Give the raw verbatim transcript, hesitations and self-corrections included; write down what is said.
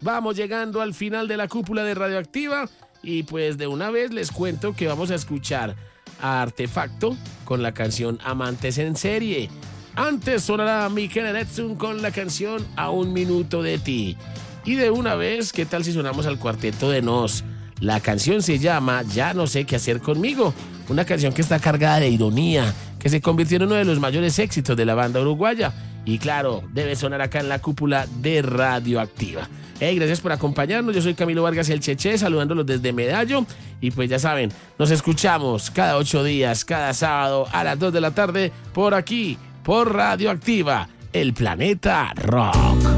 vamos llegando al final de la cúpula de Radioactiva y pues de una vez les cuento que vamos a escuchar a Artefacto con la canción Amantes en Serie. Antes sonará Michael Edson con la canción A un Minuto de Ti. Y de una vez, ¿qué tal si sonamos al Cuarteto de Nos? La canción se llama Ya no sé qué hacer conmigo, una canción que está cargada de ironía, que se convirtió en uno de los mayores éxitos de la banda uruguaya. Y claro, debe sonar acá en la cúpula de Radioactiva. Hey, gracias por acompañarnos. Yo soy Camilo Vargas el Cheche, saludándolos desde Medallo. Y pues ya saben, nos escuchamos cada ocho días, cada sábado a las dos de la tarde, por aquí, por Radioactiva, el planeta rock.